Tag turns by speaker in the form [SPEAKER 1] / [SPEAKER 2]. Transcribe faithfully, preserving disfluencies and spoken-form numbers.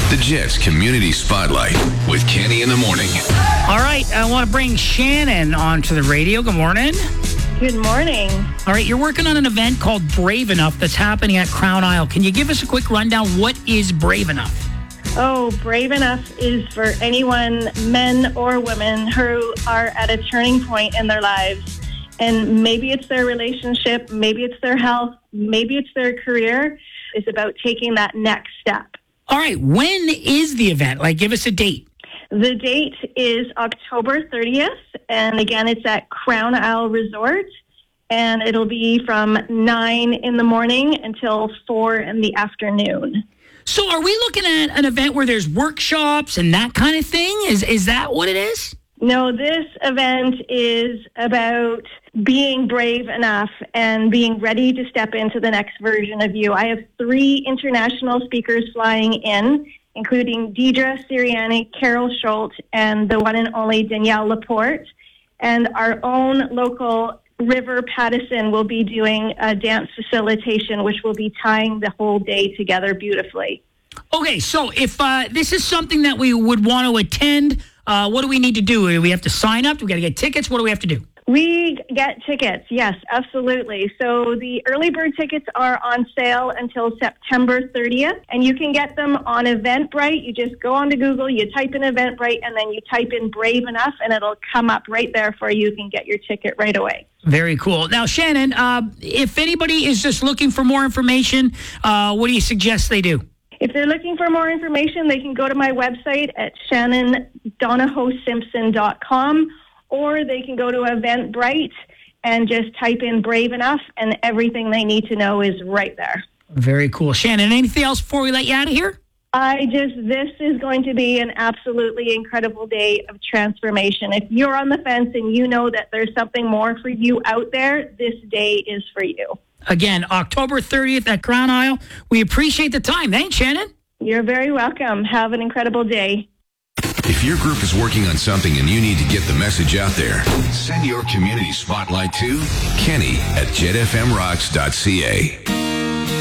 [SPEAKER 1] The Jets Community Spotlight with Kenny in the morning.
[SPEAKER 2] All right, I want to bring Shannon onto the radio. Good morning.
[SPEAKER 3] Good morning.
[SPEAKER 2] All right, you're working on an event called Brave Enough that's happening at Crown Isle. Can you give us a quick rundown? What is Brave Enough?
[SPEAKER 3] Oh, Brave Enough is for anyone, men or women, who are at a turning point in their lives. And maybe it's their relationship, maybe it's their health, maybe it's their career. It's about taking that next step.
[SPEAKER 2] All right, when is the event? Like, give us a date.
[SPEAKER 3] The date is October thirtieth, and again, it's at Crown Isle Resort, and it'll be from nine in the morning until four in the afternoon.
[SPEAKER 2] So are we looking at an event where there's workshops and that kind of thing? Is is that what it is?
[SPEAKER 3] No, this event is about being brave enough and being ready to step into the next version of you. I have three international speakers flying in, including Deidre Sirianni, Carol Schultz, and the one and only Danielle Laporte. And our own local River Pattison will be doing a dance facilitation, which will be tying the whole day together beautifully.
[SPEAKER 2] Okay, so if uh, this is something that we would want to attend, uh, what do we need to do? Do we have to sign up? Do we got to get tickets? What do we have to do?
[SPEAKER 3] We get tickets, yes, absolutely. So the early bird tickets are on sale until September thirtieth, and you can get them on Eventbrite. You just go onto Google, you type in Eventbrite, and then you type in Brave Enough, and it'll come up right there for you. You can get your ticket right away.
[SPEAKER 2] Very cool. Now, Shannon, uh, if anybody is just looking for more information, uh, what do you suggest they do?
[SPEAKER 3] If they're looking for more information, they can go to my website at shannon donahoe simpson dot com, or they can go to Eventbrite and just type in Brave Enough, and everything they need to know is right there.
[SPEAKER 2] Very cool. Shannon, anything else before we let you out of here?
[SPEAKER 3] I just, this is going to be an absolutely incredible day of transformation. If you're on the fence and you know that there's something more for you out there, this day is for you.
[SPEAKER 2] Again, October thirtieth at Crown Isle. We appreciate the time. Thanks, Shannon.
[SPEAKER 3] You're very welcome. Have an incredible day.
[SPEAKER 1] If your group is working on something and you need to get the message out there, send your community spotlight to Kenny at jet f m rocks dot c a.